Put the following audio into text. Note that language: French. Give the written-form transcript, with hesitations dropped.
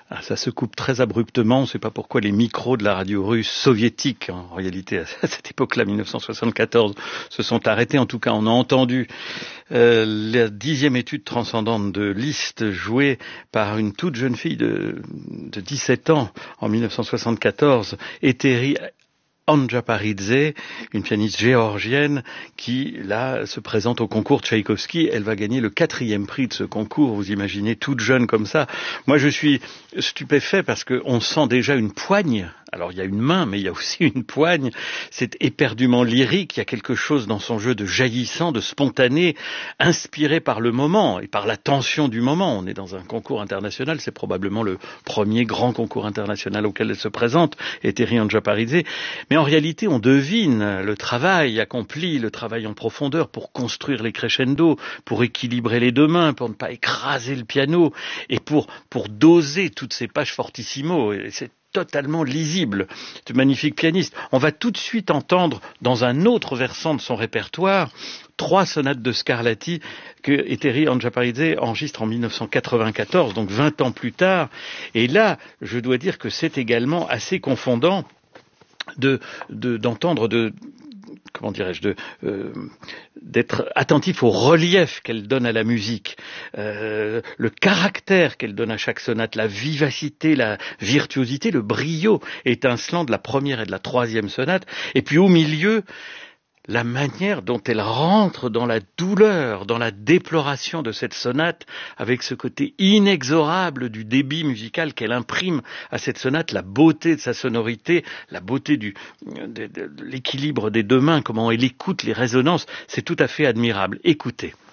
Ah, ça se coupe très abruptement, on ne sait pas pourquoi les micros de la radio russe soviétique, en réalité à cette époque-là, 1974, se sont arrêtés. En tout cas, on a entendu la 10e étude transcendante de Liszt jouée par une toute jeune fille de 17 ans en 1974, Eteri Andjaparidze, une pianiste géorgienne qui, là, se présente au concours Tchaïkovski. Elle va gagner le 4e prix de ce concours. Vous imaginez, toute jeune comme ça. Moi, je suis stupéfait parce qu'on sent déjà une poigne. Alors, il y a une main, mais il y a aussi une poigne. C'est éperdument lyrique. Il y a quelque chose dans son jeu de jaillissant, de spontané, inspiré par le moment et par la tension du moment. On est dans un concours international. C'est probablement le premier grand concours international auquel elle se présente, Eteri Andjaparidze. Mais en réalité, on devine le travail accompli, le travail en profondeur pour construire les crescendo, pour équilibrer les deux mains, pour ne pas écraser le piano et pour doser toutes ces pages fortissimo. Et c'est totalement lisible, ce magnifique pianiste. On va tout de suite entendre dans un autre versant de son répertoire 3 sonates de Scarlatti que Eteri Andjaparidze enregistre en 1994, donc 20 ans plus tard. Et là, je dois dire que c'est également assez confondant d'entendre comment dirais-je, d'être attentif au relief qu'elle donne à la musique, le caractère qu'elle donne à chaque sonate, la vivacité, la virtuosité, le brio étincelant de la première et de la 3e sonate, et puis au milieu, la manière dont elle rentre dans la douleur, dans la déploration de cette sonate, avec ce côté inexorable du débit musical qu'elle imprime à cette sonate, la beauté de sa sonorité, la beauté de l'équilibre des deux mains, comment elle écoute les résonances, c'est tout à fait admirable. Écoutez.